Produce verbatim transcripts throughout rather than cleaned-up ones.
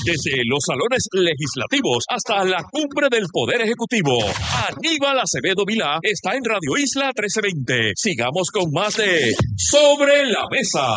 Desde los salones legislativos hasta la cumbre del Poder Ejecutivo, Aníbal Acevedo Vilá está en Radio Isla trece veinte. Sigamos con más de Sobre la Mesa.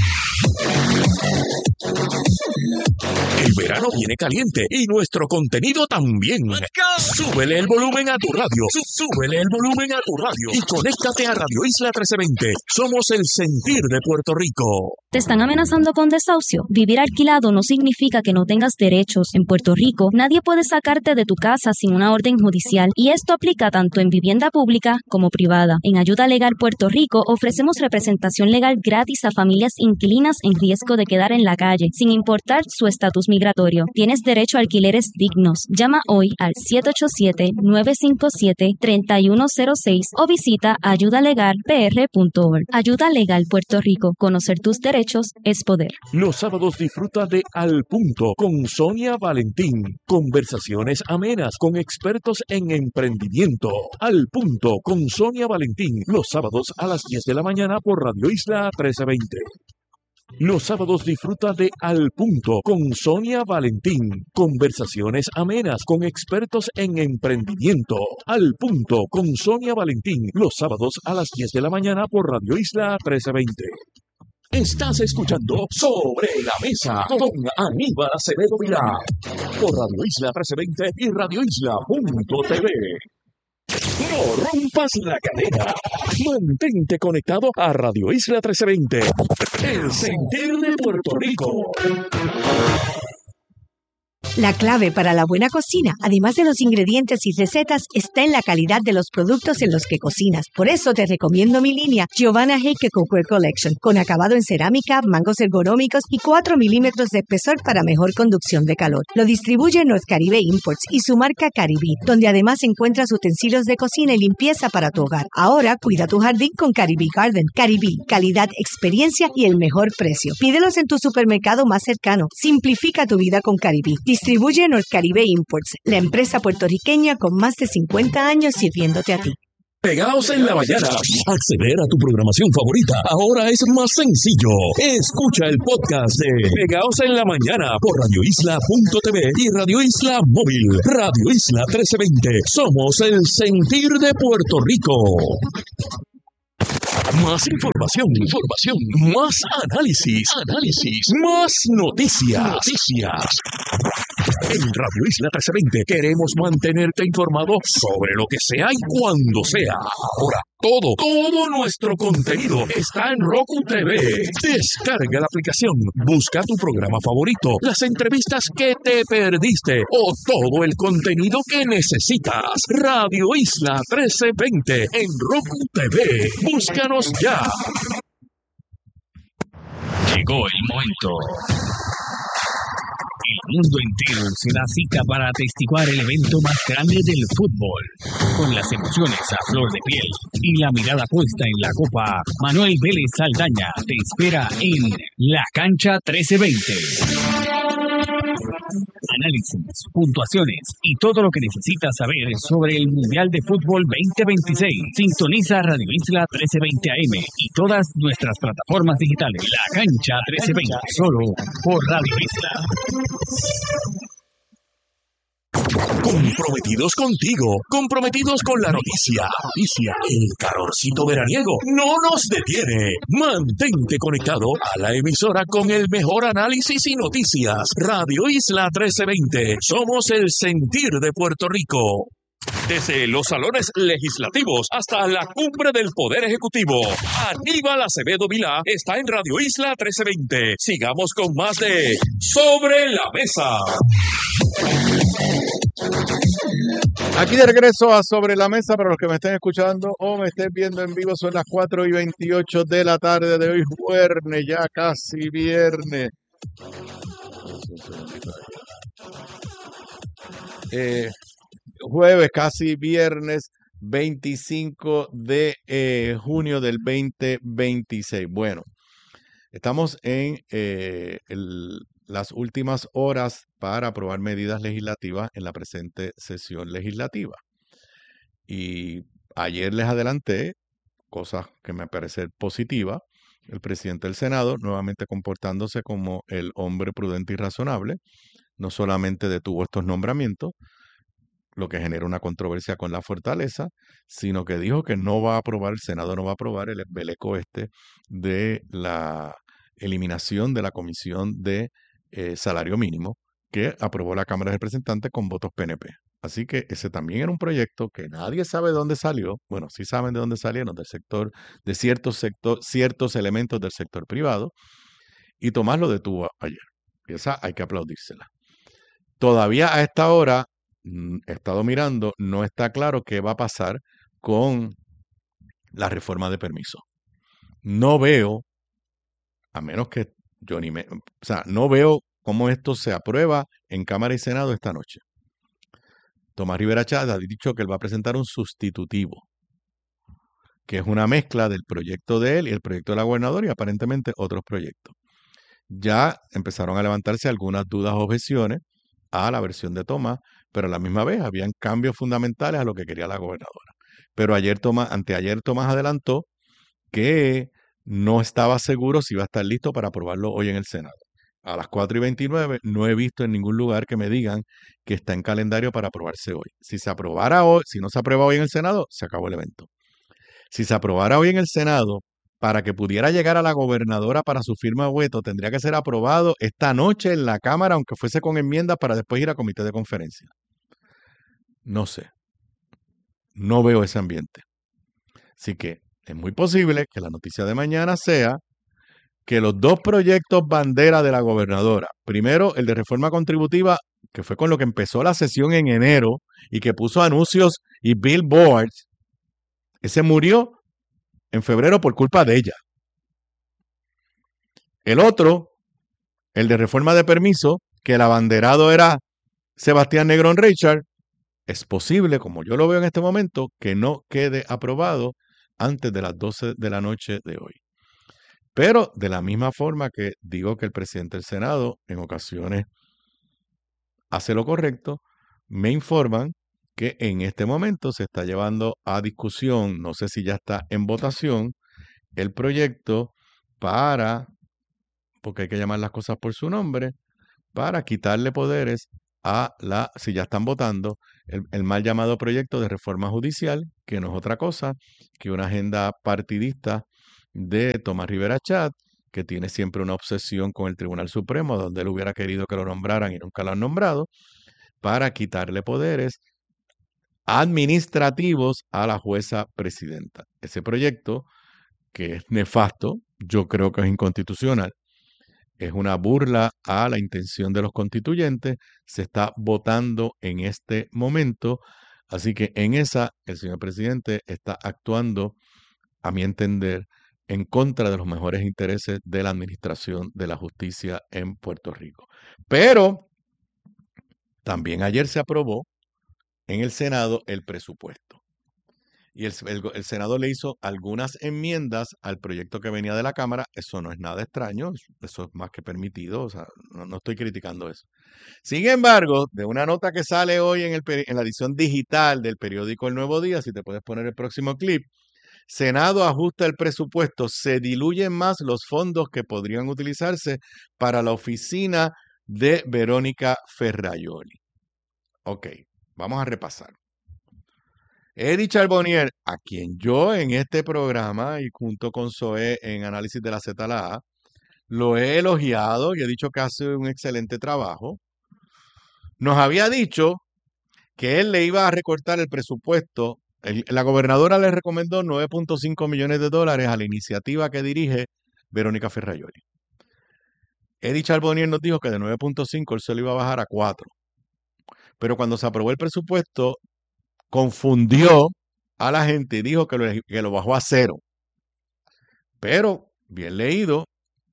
El verano viene caliente y nuestro contenido también. Súbele el volumen a tu radio. Súbele el volumen a tu radio y conéctate a Radio Isla trece veinte. Somos el sentir de Puerto Rico. ¿Te están amenazando con desahucio? Vivir alquilado no significa que no tengas derechos. En Puerto Rico, nadie puede sacarte de tu casa sin una orden judicial, y esto aplica tanto en vivienda pública como privada. En Ayuda Legal Puerto Rico ofrecemos representación legal gratis a familias inquilinas en riesgo de quedar en la calle, sin importar su estatus migratorio. Tienes derecho a alquileres dignos. Llama hoy al siete ocho siete, nueve cinco siete, tres uno cero seis o visita ayuda legal p r punto org. Ayuda Legal Puerto Rico. Conocer tus derechos es poder. Los sábados disfruta de Al Punto con Sonia Valentín. Conversaciones amenas con expertos en emprendimiento. Al Punto con Sonia Valentín. Los sábados a las diez de la mañana por Radio Isla trece veinte. Los sábados disfruta de Al Punto con Sonia Valentín. Conversaciones amenas con expertos en emprendimiento. Al Punto con Sonia Valentín. Los sábados a las diez de la mañana por Radio Isla trece veinte. Estás escuchando Sobre la Mesa con Aníbal Acevedo Vilá por Radio Isla trece veinte y radio isla punto t v. No rompas la cadena. Mantente conectado a Radio Isla trece veinte. El sentir de Puerto Rico. La clave para la buena cocina, además de los ingredientes y recetas, está en la calidad de los productos en los que cocinas. Por eso te recomiendo mi línea Giovanna Heike Cookware Collection, con acabado en cerámica, mangos ergonómicos y cuatro milímetros de espesor para mejor conducción de calor. Lo distribuye North Caribe Imports y su marca Caribí, donde además encuentras utensilios de cocina y limpieza para tu hogar. Ahora cuida tu jardín con Caribí Garden. Caribí, calidad, experiencia y el mejor precio. Pídelos en tu supermercado más cercano. Simplifica tu vida con Caribí. Distribuye North Caribe Imports, la empresa puertorriqueña con más de cincuenta años sirviéndote a ti. Pegados en la mañana. Acceder a tu programación favorita ahora es más sencillo. Escucha el podcast de Pegados en la Mañana por radio isla punto t v y Radio Isla Móvil. Radio Isla trece veinte. Somos el sentir de Puerto Rico. Más información, información, más análisis, análisis, más noticias, noticias. En Radio Isla trece veinte queremos mantenerte informado sobre lo que sea y cuando sea. Ahora, todo, todo nuestro contenido está en Roku T V. Descarga la aplicación, busca tu programa favorito, las entrevistas que te perdiste o todo el contenido que necesitas. Radio Isla trece veinte en Roku T V. Búscanos ya. Llegó el momento. El mundo entero se da cita para atestiguar el evento más grande del fútbol. Con las emociones a flor de piel y la mirada puesta en la copa, Manuel Vélez Saldaña te espera en La Cancha trece veinte. Análisis, puntuaciones y todo lo que necesitas saber sobre el Mundial de Fútbol veinte veintiséis. Sintoniza Radio Isla trece veinte A M y todas nuestras plataformas digitales. La Cancha trece veinte, solo por Radio Isla. Comprometidos contigo, comprometidos con la noticia, noticia, el calorcito veraniego no nos detiene. Mantente conectado a la emisora con el mejor análisis y noticias. Radio Isla trece veinte, somos el sentir de Puerto Rico. Desde los salones legislativos hasta la cumbre del Poder Ejecutivo, Aníbal Acevedo Vilá está en Radio Isla trece veinte. Sigamos con más de Sobre la Mesa. Aquí de regreso a Sobre la Mesa, para los que me estén escuchando o me estén viendo en vivo, son las cuatro y veintiocho de la tarde de hoy, viernes, ya casi viernes. Eh, jueves, casi viernes, veinticinco de eh, junio del veinte veintiséis. Bueno, estamos en eh, el, las últimas horas para aprobar medidas legislativas en la presente sesión legislativa. Y ayer les adelanté cosas que me parecen positivas. El presidente del Senado, nuevamente comportándose como el hombre prudente y razonable, no solamente detuvo estos nombramientos, lo que genera una controversia con la fortaleza, sino que dijo que no va a aprobar, el Senado no va a aprobar el embeleco este de la eliminación de la Comisión de eh, Salario Mínimo que aprobó la Cámara de Representantes con votos P N P. Así que ese también era un proyecto que nadie sabe de dónde salió. Bueno, sí saben de dónde salieron, del sector, de ciertos, sector, ciertos elementos del sector privado, y Tomás lo detuvo ayer. Y esa hay que aplaudírsela. Todavía a esta hora, he estado mirando, no está claro qué va a pasar con la reforma de permiso. No veo, a menos que yo ni me... O sea, no veo cómo esto se aprueba en Cámara y Senado esta noche. Tomás Rivera Chatz ha dicho que él va a presentar un sustitutivo, que es una mezcla del proyecto de él y el proyecto de la gobernadora y aparentemente otros proyectos. Ya empezaron a levantarse algunas dudas o objeciones a la versión de Tomás, pero a la misma vez habían cambios fundamentales a lo que quería la gobernadora. Pero ayer Tomás, anteayer Tomás adelantó que no estaba seguro si iba a estar listo para aprobarlo hoy en el Senado. A las cuatro y veintinueve no he visto en ningún lugar que me digan que está en calendario para aprobarse hoy. Si se aprobara hoy, si no se aprueba hoy en el Senado, se acabó el evento. Si se aprobara hoy en el Senado, para que pudiera llegar a la gobernadora para su firma de veto, tendría que ser aprobado esta noche en la Cámara, aunque fuese con enmiendas, para después ir a comité de conferencia. No sé. No veo ese ambiente. Así que es muy posible que la noticia de mañana sea que los dos proyectos bandera de la gobernadora, primero el de reforma contributiva, que fue con lo que empezó la sesión en enero y que puso anuncios y billboards, ese murió en febrero por culpa de ella. El otro, el de reforma de permiso, que el abanderado era Sebastián Negrón Richard, es posible, como yo lo veo en este momento, que no quede aprobado antes de las doce de la noche de hoy. Pero de la misma forma que digo que el presidente del Senado en ocasiones hace lo correcto, me informan que en este momento se está llevando a discusión, no sé si ya está en votación, el proyecto para, porque hay que llamar las cosas por su nombre, para quitarle poderes a la, si ya están votando, el, el mal llamado proyecto de reforma judicial, que no es otra cosa que una agenda partidista de Tomás Rivera Chatz, que tiene siempre una obsesión con el Tribunal Supremo, donde él hubiera querido que lo nombraran y nunca lo han nombrado, para quitarle poderes administrativos a la jueza presidenta. Ese proyecto, que es nefasto, yo creo que es inconstitucional, es una burla a la intención de los constituyentes, se está votando en este momento, así que en esa el señor presidente está actuando, a mi entender, en contra de los mejores intereses de la administración de la justicia en Puerto Rico. Pero también ayer se aprobó en el Senado el presupuesto. Y el, el, el Senado le hizo algunas enmiendas al proyecto que venía de la Cámara. Eso no es nada extraño, eso es más que permitido, o sea, no, no estoy criticando eso. Sin embargo, de una nota que sale hoy en, el, en la edición digital del periódico El Nuevo Día, si te puedes poner el próximo clip, Senado ajusta el presupuesto, se diluyen más los fondos que podrían utilizarse para la oficina de Verónica Ferraioli. Ok, vamos a repasar. Eddie Charbonnier, a quien yo en este programa y junto con Zoe en Análisis de la Z la A, lo he elogiado y he dicho que hace un excelente trabajo, nos había dicho que él le iba a recortar el presupuesto. El, la gobernadora le recomendó nueve punto cinco millones de dólares a la iniciativa que dirige Verónica Ferraioli. Eddie Charbonnier nos dijo que de nueve punto cinco él se lo iba a bajar a cuatro. Pero cuando se aprobó el presupuesto, confundió a la gente y dijo que lo, que lo bajó a cero. Pero, bien leído,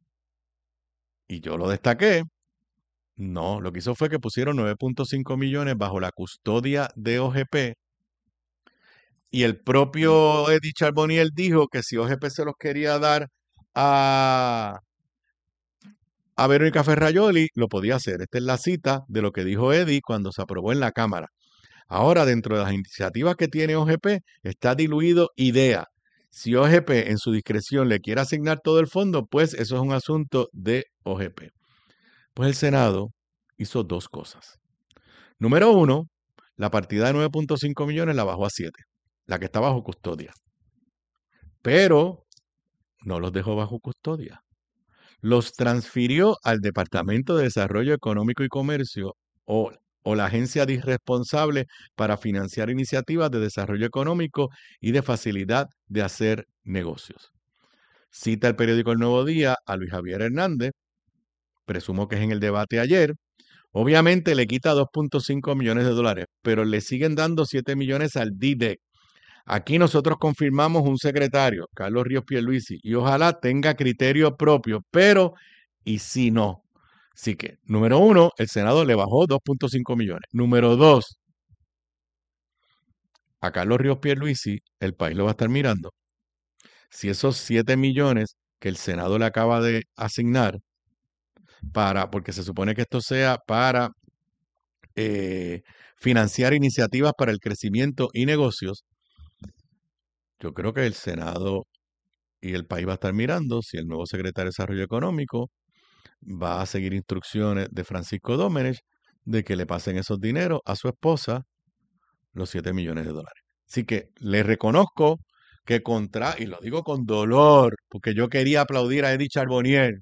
y yo lo destaqué, no, lo que hizo fue que pusieron nueve punto cinco millones bajo la custodia de O G P, y el propio Eddie Charbonnier dijo que si O G P se los quería dar a, a Verónica Ferraioli, lo podía hacer. Esta es la cita de lo que dijo Eddie cuando se aprobó en la Cámara. Ahora, dentro de las iniciativas que tiene O G P, está diluido IDEA. Si O G P en su discreción le quiere asignar todo el fondo, pues eso es un asunto de O G P. Pues el Senado hizo dos cosas. Número uno, la partida de nueve punto cinco millones la bajó a siete, la que está bajo custodia. Pero no los dejó bajo custodia. Los transfirió al Departamento de Desarrollo Económico y Comercio o, o la agencia responsable para financiar iniciativas de desarrollo económico y de facilidad de hacer negocios. Cita el periódico El Nuevo Día a Luis Javier Hernández, presumo que es en el debate ayer. Obviamente le quita dos punto cinco millones de dólares, pero le siguen dando siete millones al D D E C. Aquí nosotros confirmamos un secretario, Carlos Ríos Pierluisi, y ojalá tenga criterio propio, pero ¿y si no? Así que, número uno, el Senado le bajó dos punto cinco millones. Número dos, a Carlos Ríos Pierluisi, el país lo va a estar mirando. Si esos siete millones que el Senado le acaba de asignar, para, porque se supone que esto sea para eh, financiar iniciativas para el crecimiento y negocios, yo creo que el Senado y el país va a estar mirando si el nuevo secretario de Desarrollo Económico va a seguir instrucciones de Francisco Domenech de que le pasen esos dineros a su esposa, los siete millones de dólares. Así que le reconozco que contra, y lo digo con dolor, porque yo quería aplaudir a Eddie Charbonnier.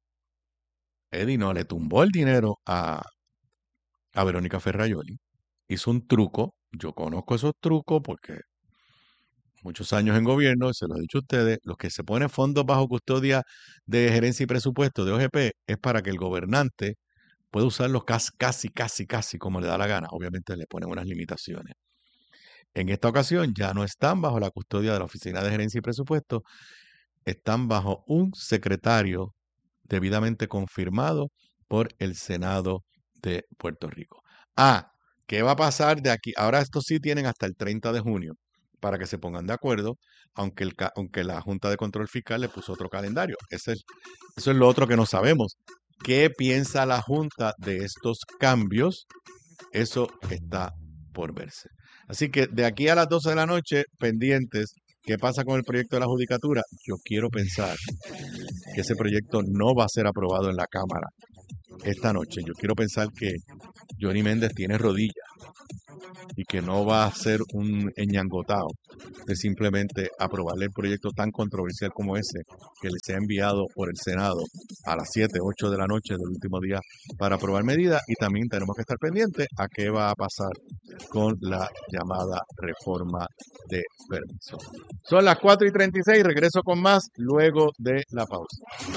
Eddie no le tumbó el dinero a, a Verónica Ferrajoli. Hizo un truco. Yo conozco esos trucos porque muchos años en gobierno, se los he dicho a ustedes, los que se ponen fondos bajo custodia de gerencia y presupuesto de O G P es para que el gobernante pueda usarlos casi, casi, casi, casi como le da la gana. Obviamente le ponen unas limitaciones. En esta ocasión ya no están bajo la custodia de la Oficina de Gerencia y Presupuesto, están bajo un secretario debidamente confirmado por el Senado de Puerto Rico. Ah, ¿qué va a pasar de aquí? Ahora estos sí tienen hasta el treinta de junio para que se pongan de acuerdo, aunque, el, aunque la Junta de Control Fiscal le puso otro calendario. Ese es, eso es lo otro que no sabemos. ¿Qué piensa la Junta de estos cambios? Eso está por verse. Así que de aquí a las doce de la noche, pendientes, ¿qué pasa con el proyecto de la judicatura? Yo quiero pensar que ese proyecto no va a ser aprobado en la Cámara esta noche. Yo quiero pensar que Johnny Méndez tiene rodillas y que no va a ser un eñangotao de simplemente aprobarle el proyecto tan controversial como ese que le se ha enviado por el Senado a las siete, ocho de la noche del último día para aprobar medidas. Y también tenemos que estar pendientes a qué va a pasar con la llamada reforma de permiso. Son las cuatro y treinta y seis, regreso con más luego de la pausa.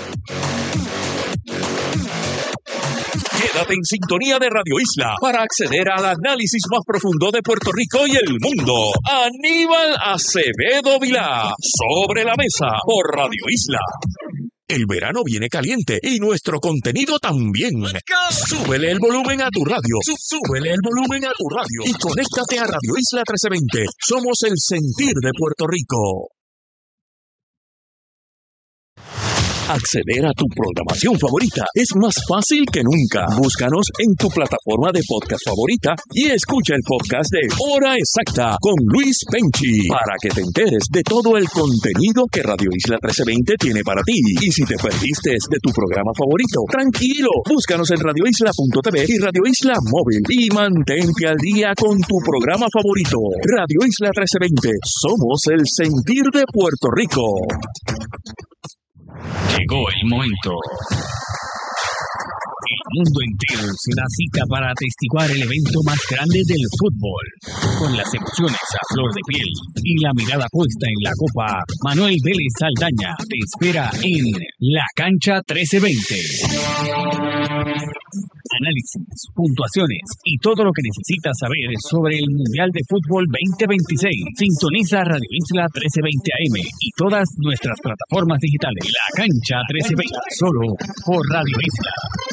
Quédate en sintonía de Radio Isla para acceder al análisis más profundo de Puerto Rico y el mundo. Aníbal Acevedo Vilá, Sobre la Mesa, por Radio Isla. El verano viene caliente y nuestro contenido también. Súbele el volumen a tu radio. Súbele el volumen a tu radio. Y conéctate a Radio Isla trece veinte. Somos el sentir de Puerto Rico. Acceder a tu programación favorita es más fácil que nunca. Búscanos en tu plataforma de podcast favorita y escucha el podcast de Hora Exacta con Luis Penchi para que te enteres de todo el contenido que Radio Isla trece veinte tiene para ti. Y si te perdiste de tu programa favorito, tranquilo, búscanos en radio isla punto t v y Radio Isla Móvil y mantente al día con tu programa favorito. Radio Isla trece veinte, somos el sentir de Puerto Rico. Llegó el momento. El mundo entero se da cita para atestiguar el evento más grande del fútbol. Con las emociones a flor de piel y la mirada puesta en la copa, Manuel Vélez Saldaña te espera en La Cancha trece veinte. Análisis, puntuaciones y todo lo que necesitas saber sobre el Mundial de Fútbol veinte veintiséis. Sintoniza Radio Isla trece veinte A M y todas nuestras plataformas digitales. La Cancha trece veinte, solo por Radio Isla.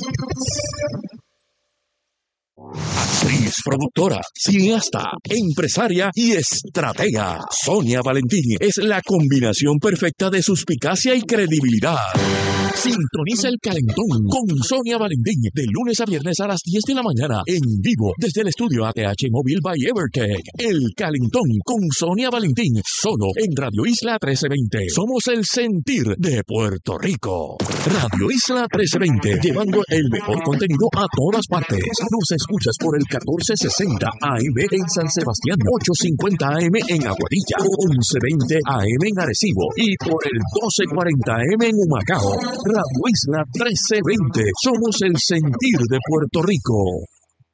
Actriz, productora, cineasta, empresaria y estratega. Sonia Valentín es la combinación perfecta de suspicacia y credibilidad. Sintoniza el calentón con Sonia Valentín de lunes a viernes a las diez de la mañana en vivo desde el estudio A T H Móvil by Evertech. El calentón con Sonia Valentín solo en Radio Isla trece veinte. Somos el sentir de Puerto Rico. Radio Isla trece veinte, llevando el mejor contenido a todas partes. Nos escuchas por el catorce sesenta A M en San Sebastián, ochocientos cincuenta A M en Aguadilla, once veinte A M en Arecibo y por el doce cuarenta A M en Humacao. Radio Isla trece veinte. Somos el sentir de Puerto Rico.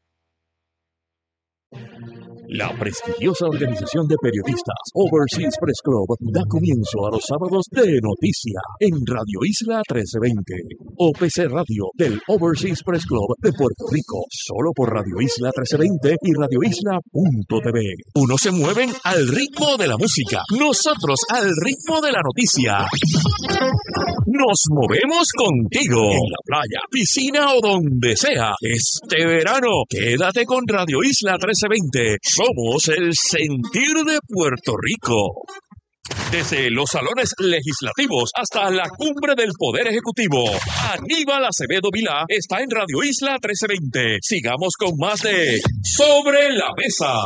La prestigiosa organización de periodistas Overseas Press Club da comienzo a los sábados de noticia en Radio Isla trece veinte. O P C Radio del Overseas Press Club de Puerto Rico, solo por Radio Isla trece veinte y Radio Isla punto t v. Unos se mueven al ritmo de la música, nosotros al ritmo de la noticia. Nos movemos contigo en la playa, piscina o donde sea. Este verano, quédate con Radio Isla trece veinte. Somos el sentir de Puerto Rico. Desde los salones legislativos hasta la cumbre del Poder Ejecutivo, Aníbal Acevedo Vilá está en Radio Isla trece veinte. Sigamos con más de Sobre la Mesa.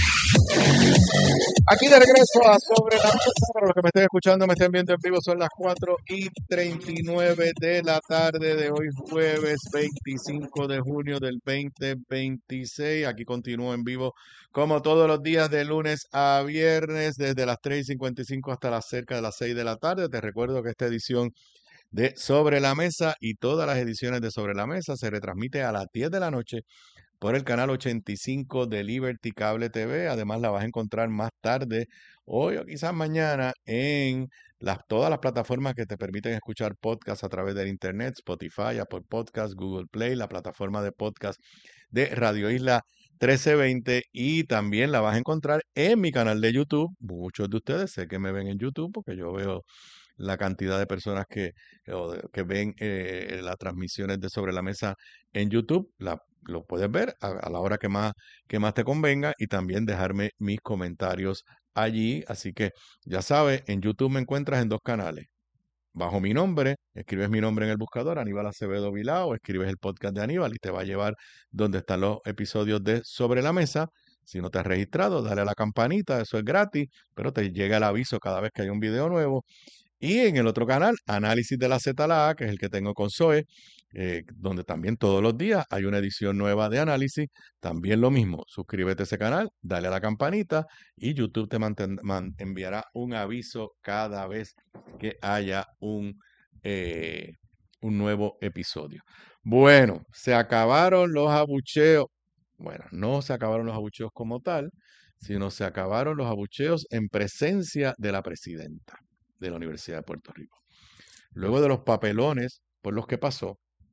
Aquí de regreso a Sobre la Mesa. Para los que me estén escuchando, me estén viendo en vivo, son las cuatro y treinta y nueve de la tarde de hoy, jueves veinticinco de junio del veinte veintiséis. Aquí continúo en vivo como todos los días de lunes a viernes, desde las tres y cincuenta y cinco hasta las cerca de las seis de la tarde. Te recuerdo que esta edición de Sobre la Mesa y todas las ediciones de Sobre la Mesa se retransmite a las diez de la noche por el canal ochenta y cinco de Liberty Cable T V. Además, la vas a encontrar más tarde, hoy o quizás mañana, en las, todas las plataformas que te permiten escuchar podcasts a través del internet: Spotify, Apple Podcasts, Google Play, la plataforma de podcast de Radio Isla trece veinte, y también la vas a encontrar en mi canal de YouTube. Muchos de ustedes sé que me ven en YouTube porque yo veo la cantidad de personas que, que ven eh, las transmisiones de Sobre la Mesa en YouTube. La, lo puedes ver a, a la hora que más, que más te convenga, y también dejarme mis comentarios allí. Así que ya sabes, en YouTube me encuentras en dos canales. Bajo mi nombre, escribes mi nombre en el buscador, Aníbal Acevedo Vilá, o escribes el podcast de Aníbal y te va a llevar donde están los episodios de Sobre la Mesa. Si no te has registrado, dale a la campanita, eso es gratis, pero te llega el aviso cada vez que hay un video nuevo. Y en el otro canal, Análisis de la Z a la A, que es el que tengo con Zoe, eh, donde también todos los días hay una edición nueva de análisis. También lo mismo, suscríbete a ese canal, dale a la campanita y YouTube te manten, man, enviará un aviso cada vez que haya un, eh, un nuevo episodio. Bueno, se acabaron los abucheos. Bueno, no se acabaron los abucheos como tal, sino se acabaron los abucheos en presencia de la presidenta de la Universidad de Puerto Rico. Luego de los papelones por los que pasó,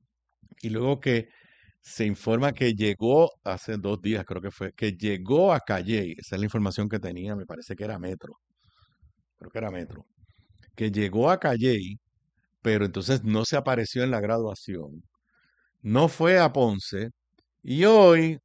y luego que se informa que llegó hace dos días, creo que fue, que llegó a Calley, esa es la información que tenía, me parece que era Metro, creo que era Metro, que llegó a Calley, pero entonces no se apareció en la graduación, no fue a Ponce, y hoy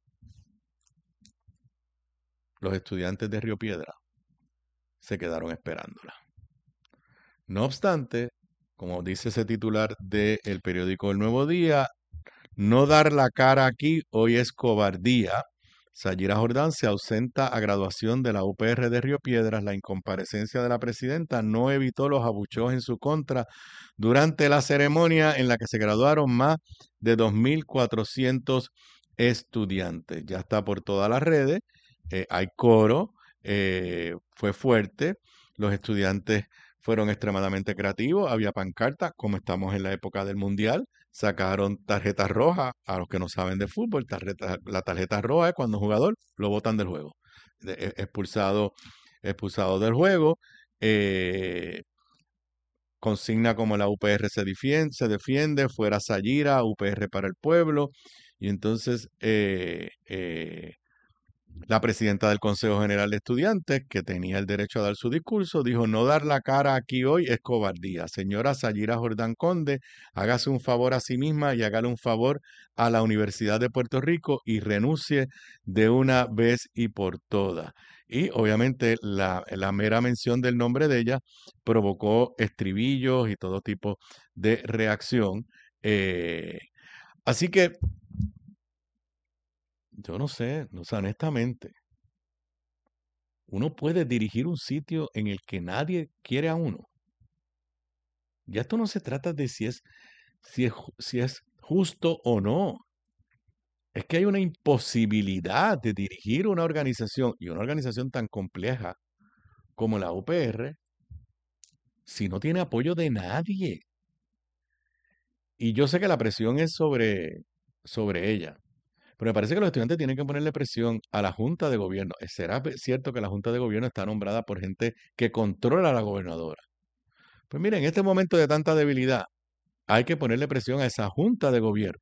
los estudiantes de Río Piedra se quedaron esperándola. No obstante, como dice ese titular del periódico El Nuevo Día, no dar la cara aquí hoy es cobardía. Sayira Jordán se ausenta a graduación de la U P R de Río Piedras. La incomparecencia de la presidenta no evitó los abucheos en su contra durante la ceremonia en la que se graduaron más de dos mil cuatrocientos estudiantes. Ya está por todas las redes, eh, hay coro, eh, fue fuerte, los estudiantes fueron extremadamente creativos, había pancartas, como estamos en la época del Mundial, sacaron tarjetas rojas. A los que no saben de fútbol, tarjeta, la tarjeta roja es cuando un jugador lo botan del juego, de, expulsado, expulsado del juego. Eh, consigna como la U P R se defiende, se defiende fuera Sayira, U P R para el pueblo. Y entonces eh, eh, la presidenta del Consejo General de Estudiantes, que tenía el derecho a dar su discurso, dijo: no dar la cara aquí hoy es cobardía. Señora Sayira Jordán Conde, hágase un favor a sí misma y hágale un favor a la Universidad de Puerto Rico y renuncie de una vez y por todas. Y obviamente la, la mera mención del nombre de ella provocó estribillos y todo tipo de reacción. Eh, así que yo no sé, o sea, honestamente, uno puede dirigir un sitio en el que nadie quiere a uno. Ya esto no se trata de si es, si es, ju- si es justo o no. Es que hay una imposibilidad de dirigir una organización y una organización tan compleja como la U P R si no tiene apoyo de nadie. Y yo sé que la presión es sobre, sobre ella, pero me parece que los estudiantes tienen que ponerle presión a la Junta de Gobierno. ¿Será pe- cierto que la Junta de Gobierno está nombrada por gente que controla a la gobernadora? Pues miren, en este momento de tanta debilidad, hay que ponerle presión a esa Junta de Gobierno,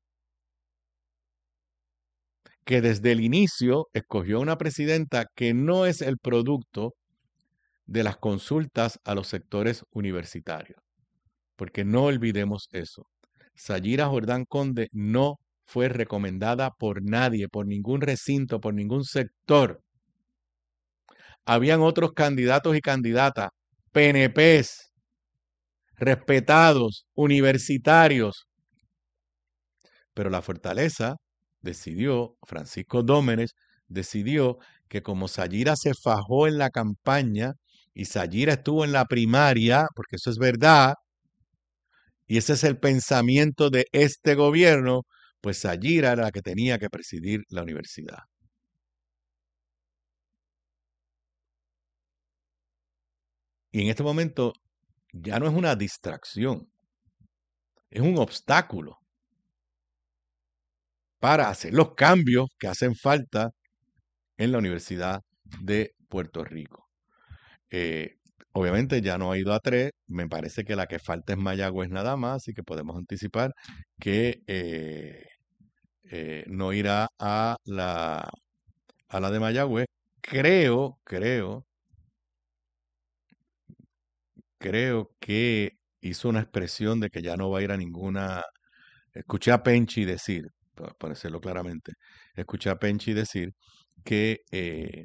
que desde el inicio escogió una presidenta que no es el producto de las consultas a los sectores universitarios. Porque no olvidemos eso. Sayira Jordán Conde no fue recomendada por nadie, por ningún recinto, por ningún sector. Habían otros candidatos y candidatas, P N Ps, respetados, universitarios. Pero la Fortaleza decidió, Francisco Dómenes decidió que como Sayira se fajó en la campaña y Sayira estuvo en la primaria, porque eso es verdad, y ese es el pensamiento de este gobierno, pues Sayira era la que tenía que presidir la universidad. Y en este momento ya no es una distracción, es un obstáculo para hacer los cambios que hacen falta en la Universidad de Puerto Rico. Eh, obviamente ya no ha ido a tres, me parece que la que falta es Mayagüez nada más, y que podemos anticipar que eh, eh, no irá a la, a la de Mayagüez. Creo, creo, creo que hizo una expresión de que ya no va a ir a ninguna. Escuché a Penchi decir, para para decirlo claramente, escuché a Penchi decir que eh,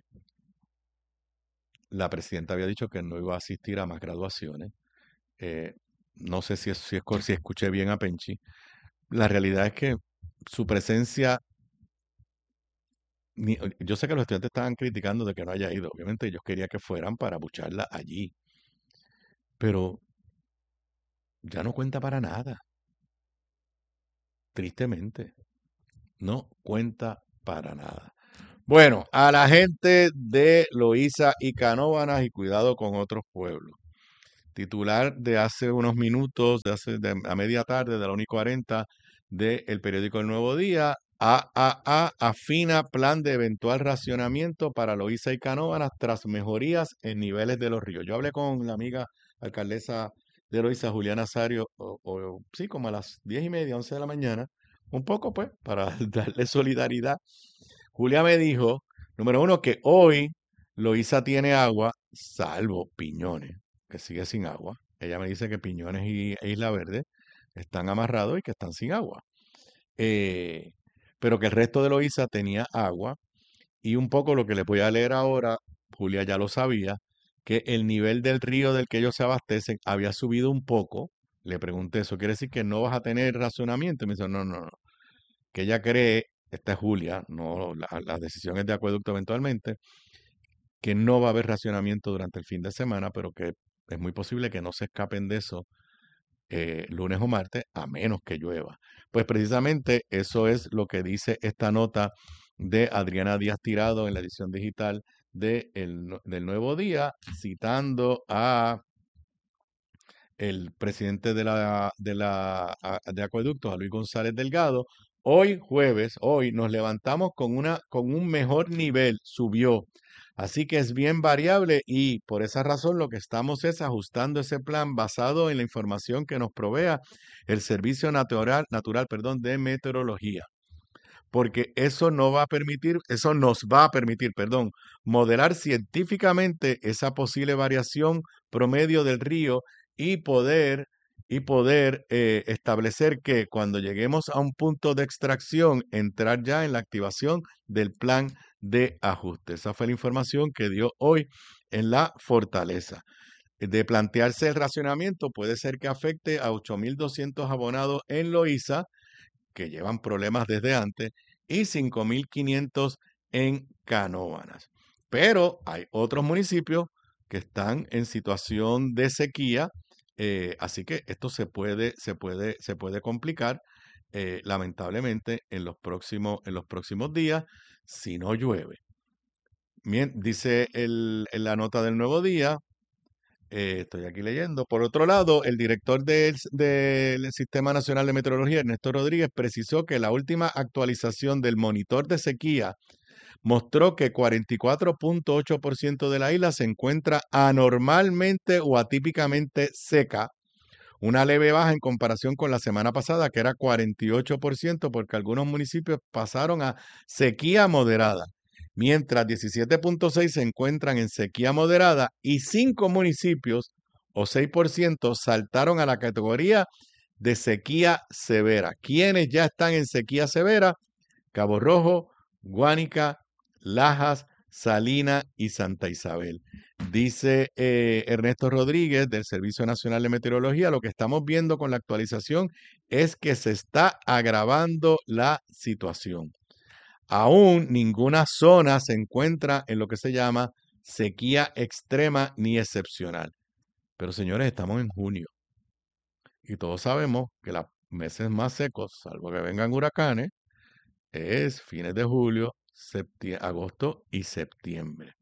la presidenta había dicho que no iba a asistir a más graduaciones. Eh, no sé si, es, si, es, si escuché bien a Penchi. La realidad es que su presencia, ni- yo sé que los estudiantes estaban criticando de que no haya ido. Obviamente ellos querían que fueran para bucharla allí, pero ya no cuenta para nada, tristemente. No cuenta para nada. Bueno, a la gente de Loíza y Canóvanas y cuidado con otros pueblos. Titular de hace unos minutos, de hace de, a media tarde de la una y cuarenta del periódico El Nuevo Día, A A A afina plan de eventual racionamiento para Loíza y Canóvanas tras mejorías en niveles de los ríos. Yo hablé con la amiga alcaldesa de Loíza, Juliana Azario, o, o, sí, como a las diez y media, once de la mañana, un poco pues para darle solidaridad. Julia me dijo, número uno, que hoy Loíza tiene agua, salvo Piñones, que sigue sin agua. Ella me dice que Piñones y e Isla Verde están amarrados y que están sin agua. Eh, pero que el resto de Loíza tenía agua. Y un poco lo que les voy a leer ahora, Julia ya lo sabía, que el nivel del río del que ellos se abastecen había subido un poco. Le pregunté, ¿eso quiere decir que no vas a tener racionamiento? Y me dice, no, no, no. Que ella cree, esta es Julia, no, la, la decisión es de acueducto eventualmente, que no va a haber racionamiento durante el fin de semana, pero que es muy posible que no se escapen de eso eh, lunes o martes, a menos que llueva. Pues precisamente eso es lo que dice esta nota de Adriana Díaz Tirado en la edición digital de el, del Nuevo Día, citando a el presidente de la, de la a- de Acueductos, a Luis González Delgado. Hoy jueves, hoy nos levantamos con una con un mejor nivel, subió. Así que es bien variable y por esa razón lo que estamos es ajustando ese plan basado en la información que nos provea el Servicio Natural, Natural, perdón, de Meteorología. Porque eso no va a permitir, eso nos va a permitir, perdón, modelar científicamente esa posible variación promedio del río y poder, y poder eh, establecer que cuando lleguemos a un punto de extracción, entrar ya en la activación del plan de ajuste. Esa fue la información que dio hoy en la Fortaleza. De plantearse el racionamiento, puede ser que afecte a ocho mil doscientos abonados en Loíza, que llevan problemas desde antes, y cinco mil quinientos en Canóvanas. Pero hay otros municipios que están en situación de sequía, eh, así que esto se puede, se puede, se puede complicar, eh, lamentablemente, en los próximos, en los próximos días, si no llueve. Bien, dice el, en la nota del Nuevo Día, eh, estoy aquí leyendo. Por otro lado, el director del, del Sistema Nacional de Meteorología, Ernesto Rodríguez, precisó que la última actualización del monitor de sequía mostró que cuarenta y cuatro punto ocho por ciento de la isla se encuentra anormalmente o atípicamente seca, una leve baja en comparación con la semana pasada, que era cuarenta y ocho por ciento, porque algunos municipios pasaron a sequía moderada, mientras diecisiete punto seis por ciento se encuentran en sequía moderada y cinco municipios, o seis por ciento, saltaron a la categoría de sequía severa. ¿Quiénes ya están en sequía severa? Cabo Rojo, Guánica, Lajas, Salinas y Santa Isabel. Dice eh, Ernesto Rodríguez del Servicio Nacional de Meteorología, lo que estamos viendo con la actualización es que se está agravando la situación. Aún ninguna zona se encuentra en lo que se llama sequía extrema ni excepcional. Pero señores, estamos en junio y todos sabemos que los meses más secos, salvo que vengan huracanes, es fines de julio, agosto y septiembre.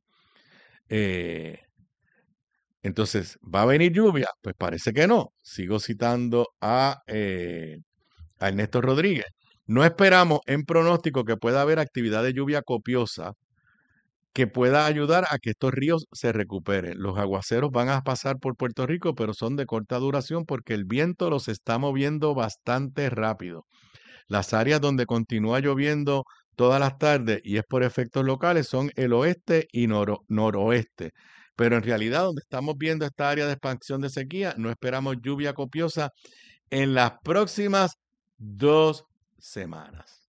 Eh, entonces, ¿va a venir lluvia? Pues parece que no. Sigo citando a, eh, a Ernesto Rodríguez. No esperamos en pronóstico que pueda haber actividad de lluvia copiosa que pueda ayudar a que estos ríos se recuperen. Los aguaceros van a pasar por Puerto Rico, pero son de corta duración porque el viento los está moviendo bastante rápido. Las áreas donde continúa lloviendo todas las tardes y es por efectos locales son el oeste y noro, noroeste. Pero en realidad donde estamos viendo esta área de expansión de sequía, no esperamos lluvia copiosa en las próximas dos semanas.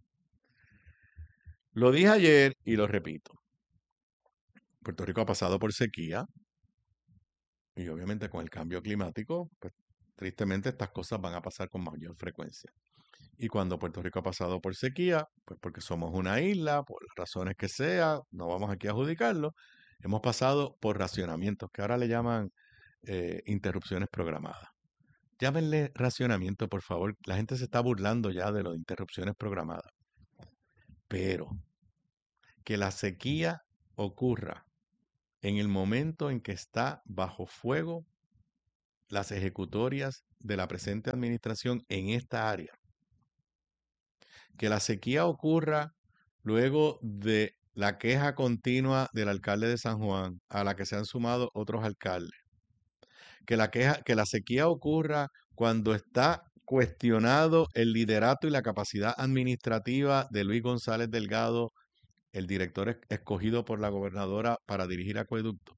Lo dije ayer y lo repito. Puerto Rico ha pasado por sequía y obviamente con el cambio climático, pues tristemente estas cosas van a pasar con mayor frecuencia. Y cuando Puerto Rico ha pasado por sequía, pues porque somos una isla, por las razones que sea, no vamos aquí a adjudicarlo, hemos pasado por racionamientos, que ahora le llaman eh, interrupciones programadas. Llámenle racionamiento, por favor. La gente se está burlando ya de las interrupciones programadas. Pero que la sequía ocurra en el momento en que está bajo fuego las ejecutorias de la presente administración en esta área. Que la sequía ocurra luego de la queja continua del alcalde de San Juan, a la que se han sumado otros alcaldes. Que la, queja, que la sequía ocurra cuando está cuestionado el liderato y la capacidad administrativa de Luis González Delgado, el director escogido por la gobernadora para dirigir acueducto.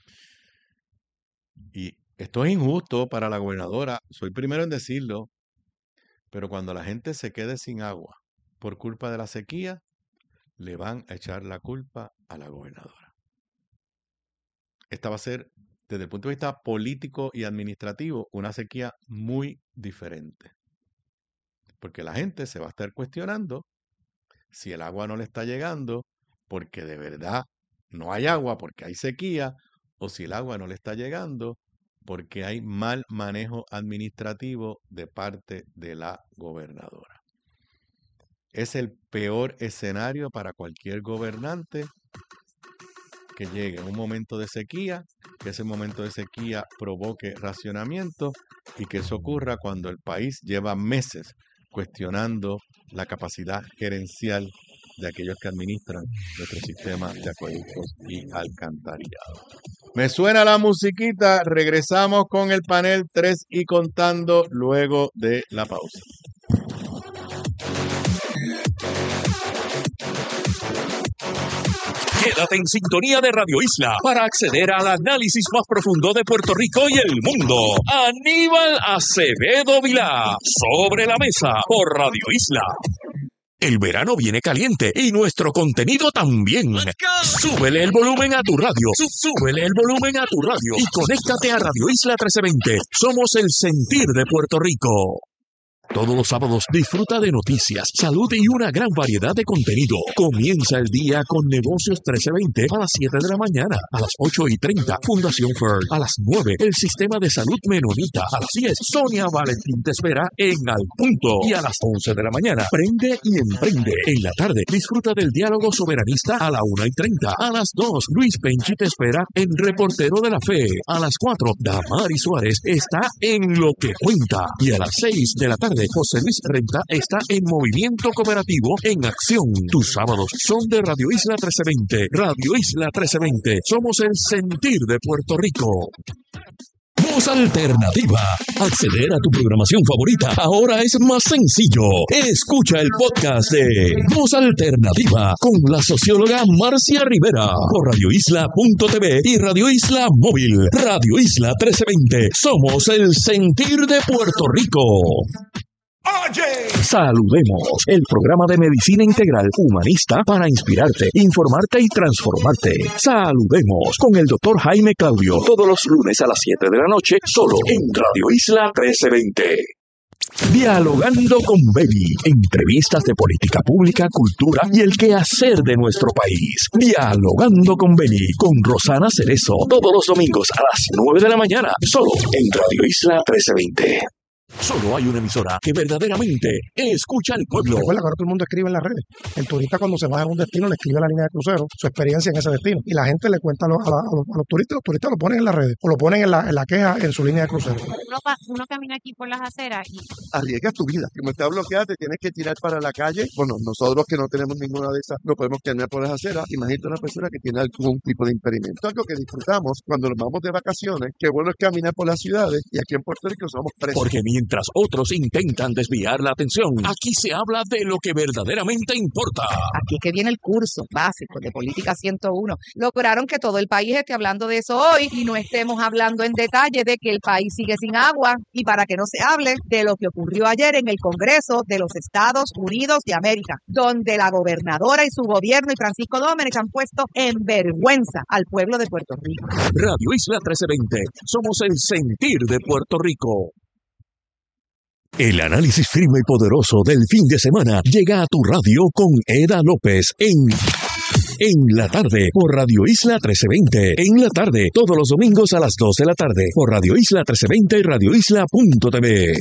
Y esto es injusto para la gobernadora, soy primero en decirlo, pero cuando la gente se quede sin agua por culpa de la sequía, le van a echar la culpa a la gobernadora. Esta va a ser, desde el punto de vista político y administrativo, una sequía muy diferente. Porque la gente se va a estar cuestionando si el agua no le está llegando porque de verdad no hay agua, porque hay sequía, o si el agua no le está llegando porque hay mal manejo administrativo de parte de la gobernadora. Es el peor escenario para cualquier gobernante que llegue en un momento de sequía, que ese momento de sequía provoque racionamiento y que eso ocurra cuando el país lleva meses cuestionando la capacidad gerencial de aquellos que administran nuestro sistema de acueductos y alcantarillado. Me suena la musiquita, regresamos con el panel tres y contando luego de la pausa. Quédate en sintonía de Radio Isla para acceder al análisis más profundo de Puerto Rico y el mundo. Aníbal Acevedo Vilá, Sobre la Mesa, por Radio Isla. El verano viene caliente y nuestro contenido también. Súbele el volumen a tu radio. Súbele el volumen a tu radio y conéctate a Radio Isla trece veinte. Somos el sentir de Puerto Rico. Todos los sábados disfruta de noticias, salud y una gran variedad de contenido. Comienza el día con Negocios trece veinte a las siete de la mañana. A las ocho y treinta, Fundación Ferd. A las nueve, el Sistema de Salud Menonita. A las diez, Sonia Valentín te espera en Al Punto. Y a las once de la mañana, Prende y Emprende. En la tarde, disfruta del diálogo soberanista a la una y treinta. A las dos, Luis Penchi te espera en Reportero de la Fe. A las cuatro, Damari Suárez está en Lo que Cuenta. Y a las seis de la tarde, José Luis Renta está en Movimiento Cooperativo en Acción. Tus sábados son de Radio Isla trece veinte. Radio Isla trece veinte. Somos el sentir de Puerto Rico. Voz Alternativa. Acceder a tu programación favorita ahora es más sencillo. Escucha el podcast de Voz Alternativa con la socióloga Marcia Rivera por radio isla punto t v y Radio Isla Móvil. Radio Isla trece veinte. Somos el sentir de Puerto Rico. Oye. Saludemos, el programa de medicina integral humanista para inspirarte, informarte y transformarte. Saludemos con el doctor Jaime Claudio, todos los lunes a las siete de la noche, solo en Radio Isla trece veinte. Dialogando con Beli, entrevistas de política pública, cultura y el quehacer de nuestro país. Dialogando con Beli, con Rosana Cerezo, todos los domingos a las nueve de la mañana, solo en Radio Isla trece veinte. Solo hay una emisora que verdaderamente escucha al pueblo. Recuerda que ahora todo el mundo escribe en las redes. El turista cuando se va a un destino le escribe a la línea de crucero su experiencia en ese destino. Y la gente le cuenta a los, a la, a los, a los turistas, los turistas lo ponen en las redes o lo ponen en la, en la queja en su línea de crucero. Uno, uno camina aquí por las aceras y... Arriesgas tu vida. Como está bloqueada, te tienes que tirar para la calle. Bueno, nosotros que no tenemos ninguna de esas, no podemos caminar por las aceras. Imagínate una persona que tiene algún tipo de impedimento. Algo que disfrutamos cuando nos vamos de vacaciones, que bueno es caminar por las ciudades y aquí en Puerto Rico somos presos. Porque mientras otros intentan desviar la atención, aquí se habla de lo que verdaderamente importa. Aquí que viene el curso básico de Política ciento uno. Lograron que todo el país esté hablando de eso hoy y no estemos hablando en detalle de que el país sigue sin agua y para que no se hable de lo que ocurrió ayer en el Congreso de los Estados Unidos de América, donde la gobernadora y su gobierno y Francisco Domenech han puesto en vergüenza al pueblo de Puerto Rico. Radio Isla trece veinte. Somos el sentir de Puerto Rico. El análisis firme y poderoso del fin de semana llega a tu radio con Eda López en En la tarde por Radio Isla trece veinte. En la tarde, todos los domingos a las dos de la tarde por Radio Isla trece veinte y radio isla punto t v.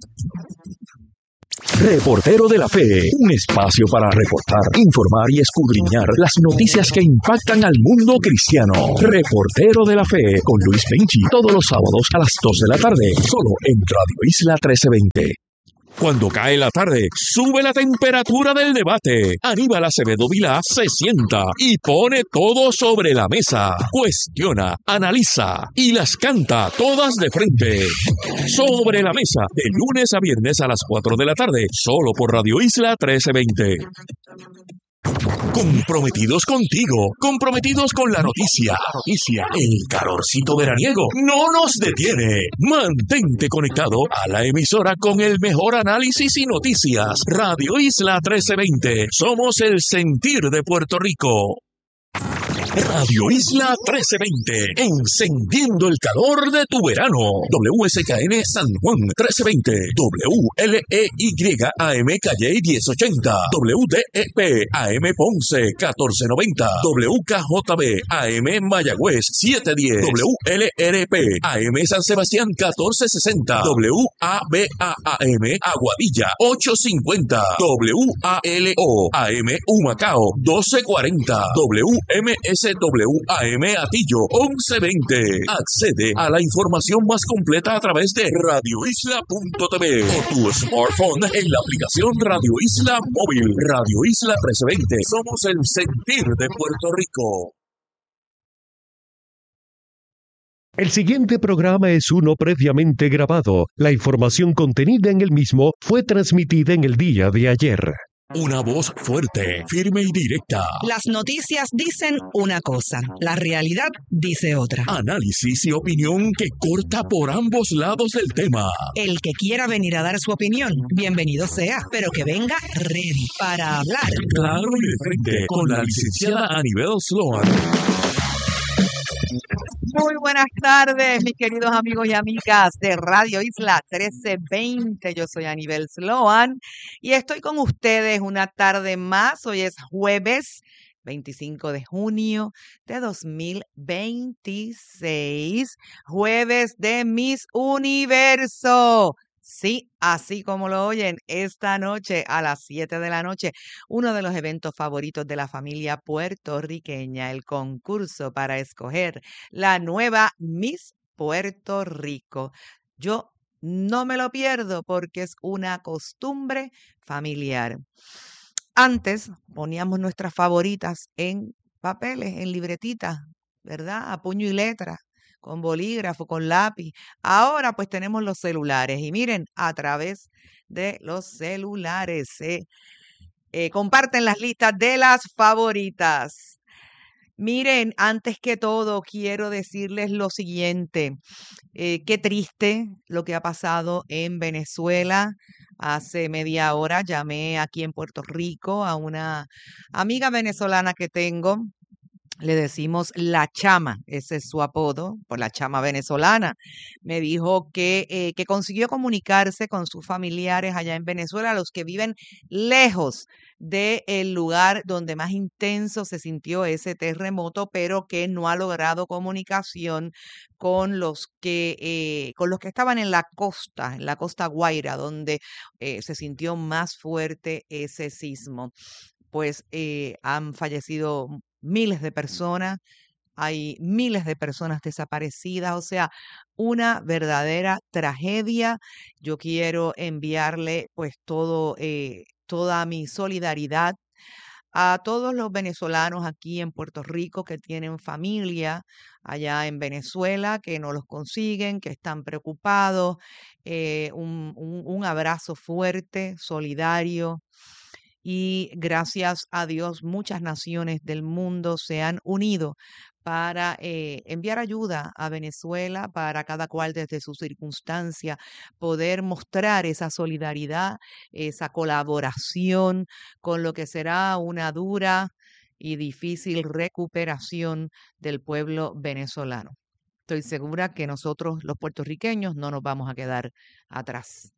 Reportero de la Fe, un espacio para reportar, informar y escudriñar las noticias que impactan al mundo cristiano. Reportero de la Fe con Luis Penchi, todos los sábados a las dos de la tarde, solo en Radio Isla trece veinte. Cuando cae la tarde, sube la temperatura del debate. Aníbal Acevedo Vilá se sienta y pone todo sobre la mesa. Cuestiona, analiza y las canta todas de frente. Sobre la mesa, de lunes a viernes a las cuatro de la tarde, solo por Radio Isla trece veinte. Comprometidos contigo, comprometidos con la noticia, noticia, el calorcito veraniego no nos detiene. Mantente conectado a la emisora con el mejor análisis y noticias. Radio Isla trece veinte, somos el sentir de Puerto Rico. Radio Isla trece veinte, encendiendo el calor de tu verano. W S K N San Juan trece veinte, W L E Y A M Calle diez ochenta, W D E P A M Ponce catorce noventa, W K J B A M Mayagüez setecientos diez, W L R P A M San Sebastián catorce sesenta, W A B A A M Aguadilla ochocientos cincuenta, W A L O A M Humacao doce cuarenta, W M S W A M Atillo once veinte. Accede a la información más completa a través de radio isla punto t v o tu smartphone en la aplicación Radio Isla Móvil. Radio Isla trece veinte. Somos el sentir de Puerto Rico. El siguiente programa es uno previamente grabado. La información contenida en el mismo fue transmitida en el día de ayer. Una voz fuerte, firme y directa. Las noticias dicen una cosa, la realidad dice otra. Análisis y opinión que corta por ambos lados del tema. El que quiera venir a dar su opinión, bienvenido sea, pero que venga ready para hablar. Claro y de frente, con la licenciada Anibel Sloan. Muy buenas tardes, mis queridos amigos y amigas de Radio Isla trece veinte. Yo soy Anibel Sloan y estoy con ustedes una tarde más. Hoy es jueves veinticinco de junio de dos mil veintiséis, jueves de Miss Universo. Sí, así como lo oyen, esta noche a las siete de la noche, uno de los eventos favoritos de la familia puertorriqueña, el concurso para escoger la nueva Miss Puerto Rico. Yo no me lo pierdo porque es una costumbre familiar. Antes poníamos nuestras favoritas en papeles, en libretitas, ¿verdad? A puño y letra, con bolígrafo, con lápiz. Ahora pues tenemos los celulares y miren, a través de los celulares se eh, comparten las listas de las favoritas. Miren, antes que todo quiero decirles lo siguiente, eh, qué triste lo que ha pasado en Venezuela. Hace media hora llamé aquí en Puerto Rico a una amiga venezolana que tengo. Le decimos La Chama, ese es su apodo, por la Chama venezolana. Me dijo que, eh, que consiguió comunicarse con sus familiares allá en Venezuela, los que viven lejos del lugar donde más intenso se sintió ese terremoto, pero que no ha logrado comunicación con los que, eh, con los que estaban en la costa, en la costa Guaira, donde eh, se sintió más fuerte ese sismo. Pues eh, han fallecido miles de personas, hay miles de personas desaparecidas, o sea, una verdadera tragedia. Yo quiero enviarle pues todo, eh, toda mi solidaridad a todos los venezolanos aquí en Puerto Rico que tienen familia allá en Venezuela, que no los consiguen, que están preocupados. Eh, un, un, un abrazo fuerte, solidario. Y gracias a Dios, muchas naciones del mundo se han unido para eh, enviar ayuda a Venezuela, para cada cual desde su circunstancia poder mostrar esa solidaridad, esa colaboración con lo que será una dura y difícil recuperación del pueblo venezolano. Estoy segura que nosotros, los puertorriqueños, no nos vamos a quedar atrás.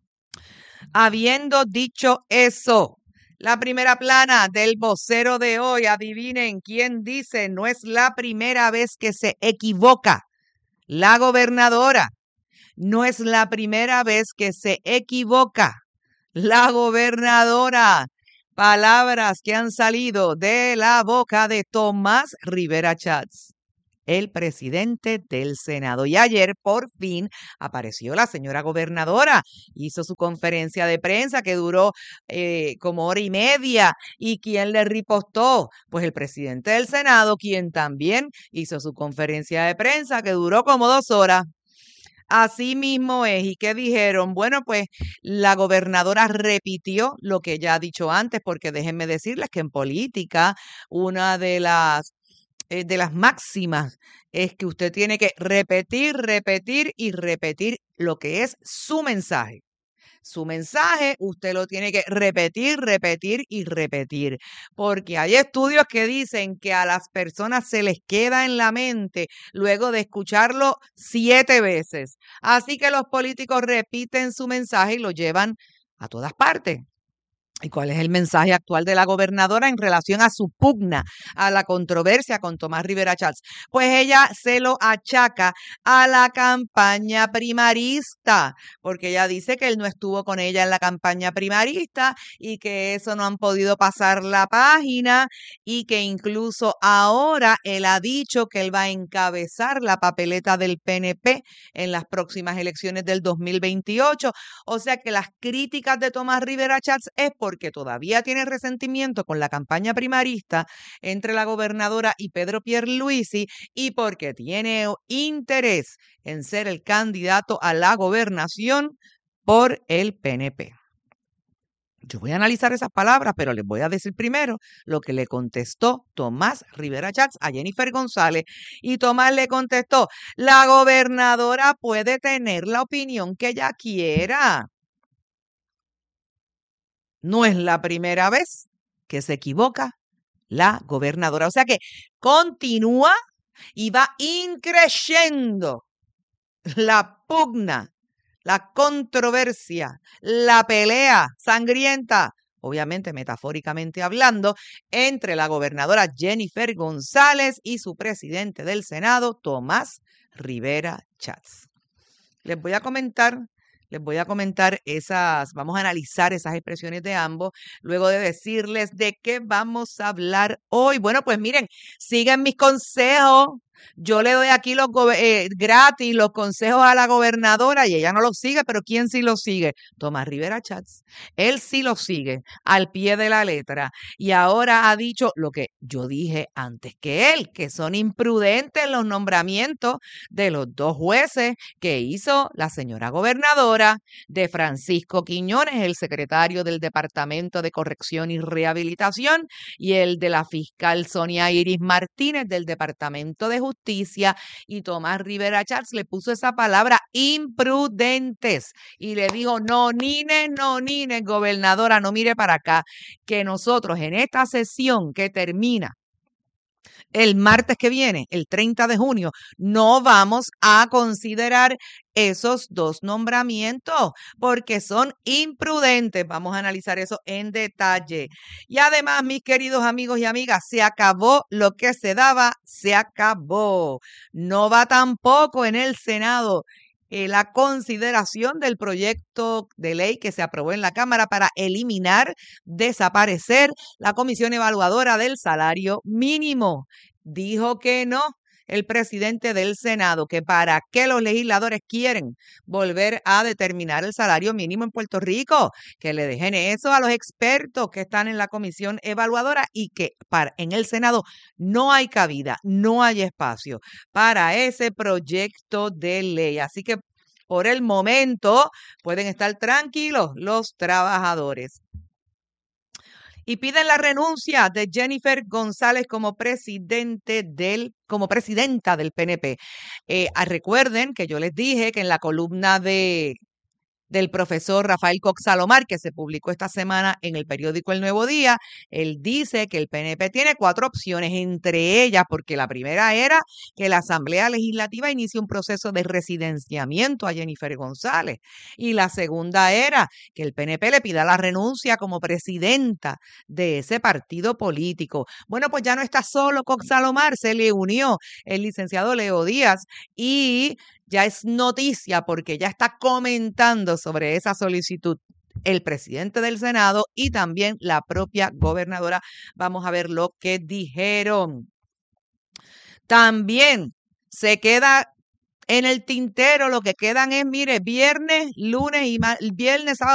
Habiendo dicho eso, la primera plana del vocero de hoy, adivinen quién dice, no es la primera vez que se equivoca la gobernadora. No es la primera vez que se equivoca la gobernadora. Palabras que han salido de la boca de Tomás Rivera Chats, el presidente del Senado. Y ayer, por fin, apareció la señora gobernadora. Hizo su conferencia de prensa que duró eh, como hora y media. ¿Y quién le ripostó? Pues el presidente del Senado, quien también hizo su conferencia de prensa que duró como dos horas. Así mismo es. ¿Y qué dijeron? Bueno, pues la gobernadora repitió lo que ya ha dicho antes, porque déjenme decirles que en política una de las Eh, de las máximas es que usted tiene que repetir, repetir y repetir lo que es su mensaje. Su mensaje usted lo tiene que repetir, repetir y repetir, porque hay estudios que dicen que a las personas se les queda en la mente luego de escucharlo siete veces. Así que los políticos repiten su mensaje y lo llevan a todas partes. ¿Y cuál es el mensaje actual de la gobernadora en relación a su pugna, a la controversia con Tomás Rivera Chats? Pues ella se lo achaca a la campaña primarista, porque ella dice que él no estuvo con ella en la campaña primarista y que eso no han podido pasar la página y que incluso ahora él ha dicho que él va a encabezar la papeleta del P N P en las próximas elecciones del dos mil veintiocho. O sea que las críticas de Tomás Rivera Chats es por porque todavía tiene resentimiento con la campaña primarista entre la gobernadora y Pedro Pierluisi y porque tiene interés en ser el candidato a la gobernación por el P N P. Yo voy a analizar esas palabras, pero les voy a decir primero lo que le contestó Tomás Rivera Chats a Jennifer González. Y Tomás le contestó, la gobernadora puede tener la opinión que ella quiera. No es la primera vez que se equivoca la gobernadora. O sea que continúa y va increciendo la pugna, la controversia, la pelea sangrienta, obviamente metafóricamente hablando, entre la gobernadora Jennifer González y su presidente del Senado, Tomás Rivera Chats. Les voy a comentar, les voy a comentar esas, vamos a analizar esas expresiones de ambos, luego de decirles de qué vamos a hablar hoy. Bueno, pues miren, sigan mis consejos. Yo le doy aquí los eh, gratis los consejos a la gobernadora y ella no los sigue, pero ¿quién sí los sigue? Tomás Rivera Chats. Él sí los sigue al pie de la letra y ahora ha dicho lo que yo dije antes que él, que son imprudentes los nombramientos de los dos jueces que hizo la señora gobernadora, de Francisco Quiñones, el secretario del Departamento de Corrección y Rehabilitación, y el de la fiscal Sonia Iris Martínez del Departamento de Justicia, y Tomás Rivera Chats le puso esa palabra imprudentes y le dijo, no nine, no nine, gobernadora, no mire para acá, que nosotros en esta sesión que termina el martes que viene, el treinta de junio, no vamos a considerar esos dos nombramientos porque son imprudentes. Vamos a analizar eso en detalle. Y además, mis queridos amigos y amigas, se acabó lo que se daba, se acabó. No va tampoco en el Senado Eh, la consideración del proyecto de ley que se aprobó en la Cámara para eliminar, desaparecer la Comisión Evaluadora del Salario Mínimo. Dijo que no el presidente del Senado, que para qué los legisladores quieren volver a determinar el salario mínimo en Puerto Rico, que le dejen eso a los expertos que están en la Comisión Evaluadora y que para, en el Senado no hay cabida, no hay espacio para ese proyecto de ley. Así que por el momento pueden estar tranquilos los trabajadores. Y piden la renuncia de Jennifer González como presidente del, como presidenta del P N P. Eh, recuerden que yo les dije que en la columna de del profesor Rafael Cox Salomar, que se publicó esta semana en el periódico El Nuevo Día, él dice que el P N P tiene cuatro opciones, entre ellas, porque la primera era que la Asamblea Legislativa inicie un proceso de residenciamiento a Jennifer González, y la segunda era que el P N P le pida la renuncia como presidenta de ese partido político. Bueno, pues ya no está solo Cox Salomar, se le unió el licenciado Leo Díaz y ya es noticia porque ya está comentando sobre esa solicitud el presidente del Senado y también la propia gobernadora. Vamos a ver lo que dijeron. También se queda en el tintero, lo que quedan es, mire, viernes, lunes y viernes, sábado,